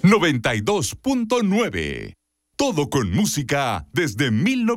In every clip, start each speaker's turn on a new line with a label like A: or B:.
A: 92.9. Todo con música desde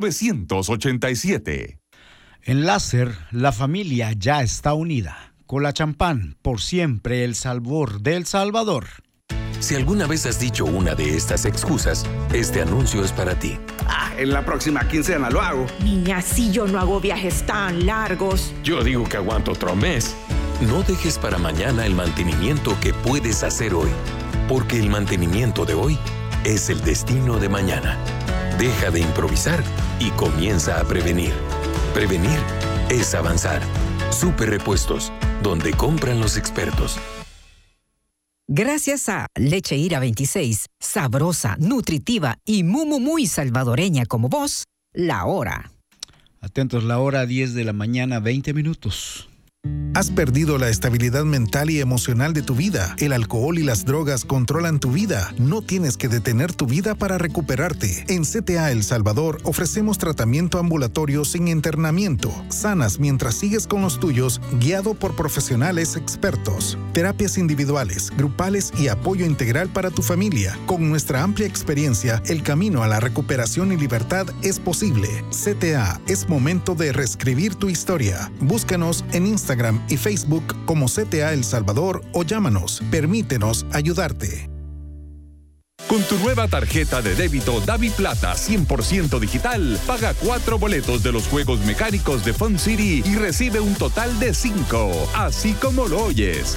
A: 1987.
B: En Láser, la familia ya está unida. Cola Champán, por siempre el sabor del Salvador.
C: Si alguna vez has dicho una de estas excusas, este anuncio es para ti.
D: En la próxima quincena lo hago.
E: Niña, si yo no hago viajes tan largos.
C: Yo digo que aguanto otro mes. No dejes para mañana el mantenimiento que puedes hacer hoy, porque el mantenimiento de hoy es el destino de mañana. Deja de improvisar y comienza a prevenir. Prevenir es avanzar. Super Repuestos, donde compran los expertos.
F: Gracias a Leche Ira 26, sabrosa, nutritiva y muy salvadoreña como vos, la hora.
B: Atentos, la hora 10 de la mañana, 20 minutos.
G: ¿Has perdido la estabilidad mental y emocional de tu vida? El alcohol y las drogas controlan tu vida. No tienes que detener tu vida para recuperarte. En CTA El Salvador ofrecemos tratamiento ambulatorio sin internamiento. Sanas mientras sigues con los tuyos, guiado por profesionales expertos. Terapias individuales, grupales y apoyo integral para tu familia. Con nuestra amplia experiencia, el camino a la recuperación y libertad es posible. CTA, es momento de reescribir tu historia. Búscanos en Instagram y Facebook como CTA El Salvador o llámanos. Permítenos ayudarte.
A: Con tu nueva tarjeta de débito DaviPlata 100% digital, paga 4 boletos de los juegos mecánicos de Fun City y recibe un total de 5, así como lo oyes.